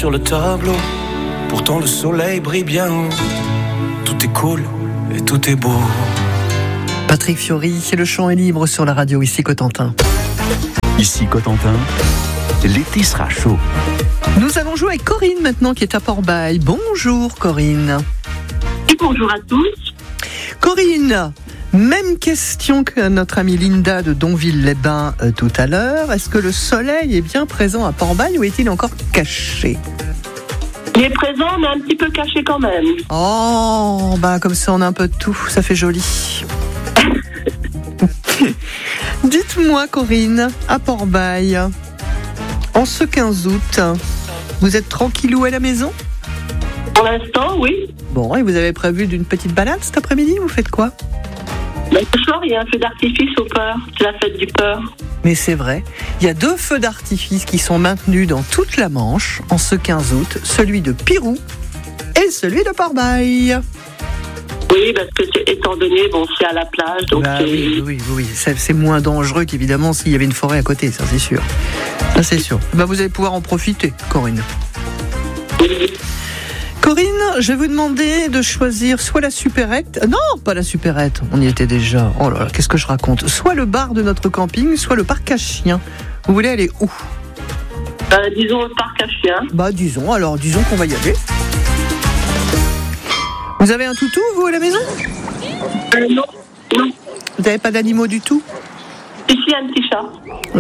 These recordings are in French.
sur le tableau. Pourtant le soleil brille bien haut. Tout est cool et tout est beau. Patrick Fiori, le chant est libre sur la radio, ici Cotentin. Ici Cotentin, l'été sera chaud. Nous allons jouer avec Corinne maintenant qui est à Port-Bail. Bonjour Corinne. Et bonjour à tous. Corinne, même question que notre amie Linda de Donville-les-Bains tout à l'heure. Est-ce que le soleil est bien présent à Port-Bail ou est-il encore caché ? Il est présent mais un petit peu caché quand même. Oh, bah comme ça on a un peu de tout, ça fait joli. Dites-moi Corinne, à Port-Bail, en ce 15 août, vous êtes tranquillou à la maison ? Pour l'instant, oui. Bon, et vous avez prévu d'une petite balade cet après-midi ? Vous faites quoi ? Ce soir, il y a un feu d'artifice au port. C'est la fête du port. Mais c'est vrai, il y a 2 feux d'artifice qui sont maintenus dans toute la Manche en ce 15 août, celui de Pirou et celui de Port-Bail. Oui, parce que étant donné, c'est à la plage, donc oui. C'est moins dangereux qu'évidemment s'il y avait une forêt à côté, ça c'est sûr. Ça c'est sûr. Vous allez pouvoir en profiter, Corinne. Oui. Corinne, je vais vous demander de choisir soit la supérette... Non, pas la supérette, on y était déjà. Oh là là, qu'est-ce que je raconte ? Soit le bar de notre camping, soit le parc à chiens. Vous voulez aller où ? Disons le parc à chiens. Disons qu'on va y aller. Vous avez un toutou, vous, à la maison ? Non. Vous n'avez pas d'animaux du tout ? Ici, un petit chat.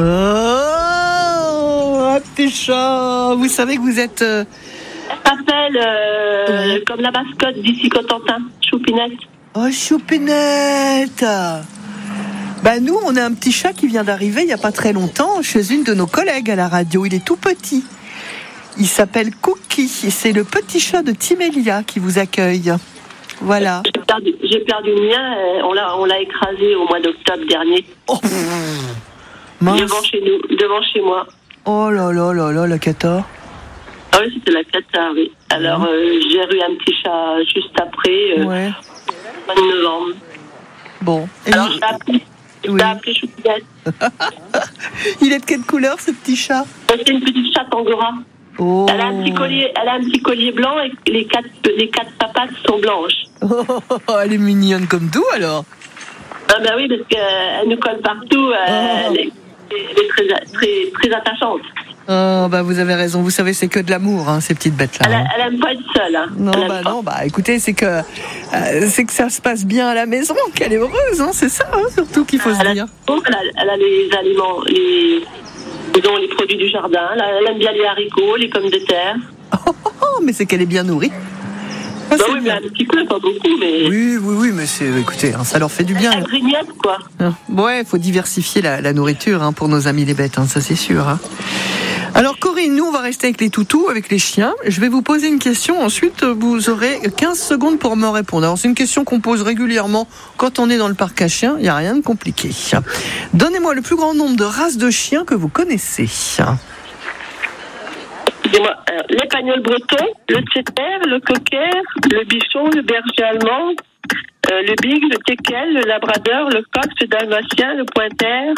Oh, un petit chat. Vous savez que vous êtes... Elle s'appelle comme la mascotte d'ici Cotentin, Choupinette. Oh, Choupinette. Nous, on a un petit chat qui vient d'arriver il n'y a pas très longtemps chez une de nos collègues à la radio. Il est tout petit. Il s'appelle Cookie. C'est le petit chat de Timélia qui vous accueille. Voilà. J'ai perdu le mien. On l'a écrasé au mois d'octobre dernier. Oh, mince. Devant chez moi. Oh là là là là, la cata. Ah oui, c'était la cata, oui. Alors, j'ai eu un petit chat juste après, en novembre. Bon. Alors, je l'ai appelé Choupinette. Il est de quelle couleur, ce petit chat ? C'est une petite chatte angora. Oh. Elle a un petit collier blanc et les quatre papates sont blanches. Oh, elle est mignonne comme tout, alors. Ah oui, parce qu'elle nous colle partout. Elle est très, très, très attachante. Oh, vous avez raison. Vous savez, c'est que de l'amour, ces petites bêtes-là. Elle aime pas être seule. Non, écoutez, c'est que ça se passe bien à la maison, qu'elle est heureuse, c'est ça, surtout qu'il faut se dire. Elle a les aliments, les produits du jardin. Elle aime bien les haricots, les pommes de terre. Mais c'est qu'elle est bien nourrie. Oui, mais un petit peu, pas beaucoup, mais... Oui, mais écoutez, ça leur fait du bien. Elle grignote, quoi. Ouais, il faut diversifier la nourriture pour nos amis les bêtes, ça c'est sûr. Alors Corinne, nous on va rester avec les toutous, avec les chiens. Je vais vous poser une question, ensuite vous aurez 15 secondes pour me répondre. Alors c'est une question qu'on pose régulièrement quand on est dans le parc à chiens, il n'y a rien de compliqué. Donnez-moi le plus grand nombre de races de chiens que vous connaissez. Excusez-moi, l'épagnol breton, le setter, le cocker, le bichon, le berger allemand, le big, le teckel, le labrador, le coq, le dalmatien, le pointer,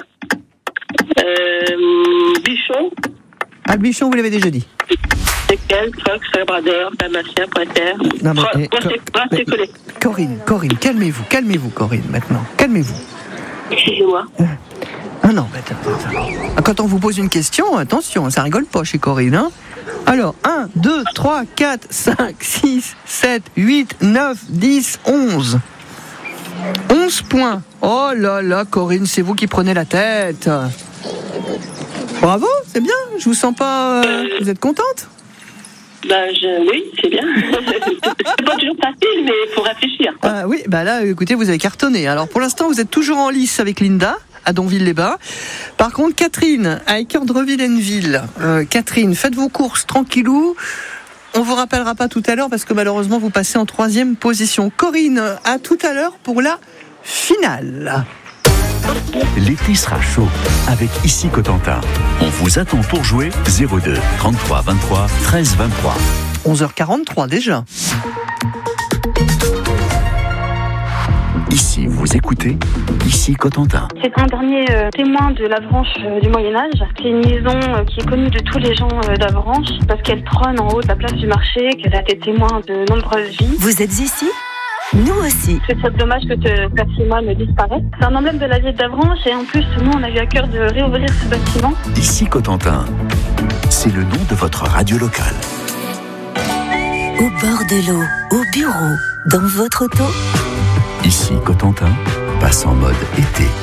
bichon. Le bichon, vous l'avez déjà dit. Teckel, coq, labrador, dalmatien, pointer. Corinne, calmez-vous, Corinne, maintenant. Calmez-vous. Excusez-moi. Non, quand on vous pose une question, attention, ça rigole pas chez Corinne, Alors, 1, 2, 3, 4, 5, 6, 7, 8, 9, 10, 11. 11 points. Oh là là, Corinne, c'est vous qui prenez la tête. Bravo, c'est bien. Je vous sens pas... Vous êtes contente ? Oui, c'est bien. C'est pas toujours facile, mais il faut réfléchir. Oui, là, écoutez, vous avez cartonné. Alors, pour l'instant, vous êtes toujours en lice avec Linda, à Donville-les-Bains. Par contre, Catherine, à Équerdreville-en-Ville. Catherine, faites vos courses tranquillou. On vous rappellera pas tout à l'heure parce que malheureusement, vous passez en 3e position. Corinne, à tout à l'heure pour la finale. L'été sera chaud avec Ici Cotentin. On vous attend pour jouer 02 33 23 13 23. 11h43 déjà. Ici Si vous écoutez, ici Cotentin. C'est un dernier témoin de l'Avranches du Moyen-Âge. C'est une maison qui est connue de tous les gens d'Avranches parce qu'elle trône en haut de la place du marché, qu'elle a été témoin de nombreuses vies. Vous êtes ici ? Nous aussi. C'est dommage que ce patrimoine disparaisse. C'est un emblème de la ville d'Avranches et en plus, nous, on a eu à cœur de réouvrir ce bâtiment. Ici Cotentin, c'est le nom de votre radio locale. Au bord de l'eau, au bureau, dans votre auto. Ici Cotentin passe en mode été.